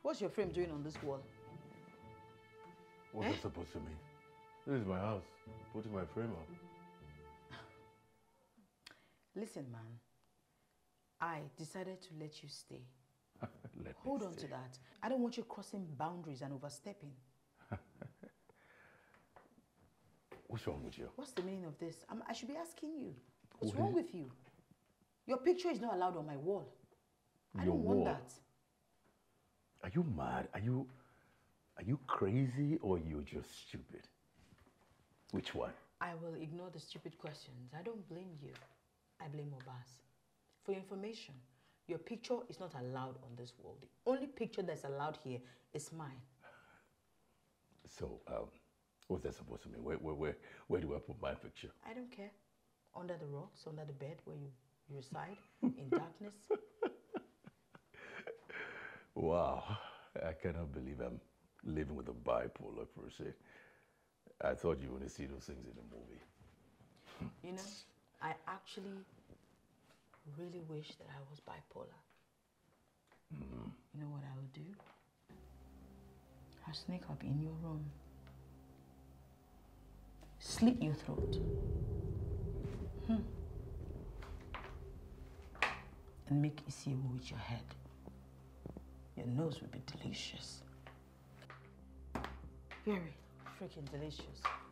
What's your frame doing on this wall? What's that supposed to mean? This is my house. Putting my frame up. Listen, man. I decided to let you stay. Let Hold me on stay. to that. I don't want you crossing boundaries and overstepping. What's wrong with you? What's the meaning of this? I should be asking you. What's wrong with you? Your picture is not allowed on my wall. I don't want that. Are you mad? Are you crazy or you're just stupid? Which one? I will ignore the stupid questions. I don't blame you. I blame Obas. For your information, your picture is not allowed on this wall. The only picture that's allowed here is mine. So, what's that supposed to mean? Where do I put my picture? I don't care. Under the rocks, under the bed where you reside, in darkness. Wow, I cannot believe I'm living with a bipolar person. I thought you only see those things in a movie. You know, I actually really wish that I was bipolar. You know what I would do? I'll sneak up in your room, slit your throat, and make isimu with your head. Your nose would be delicious. Very freaking delicious.